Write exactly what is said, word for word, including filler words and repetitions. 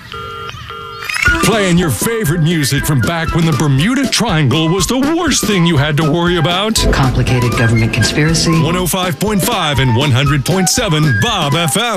Playing your favorite music from back when the Bermuda Triangle was the worst thing you had to worry about. Complicated government conspiracy. one oh five point five and one hundred point seven Bob F M.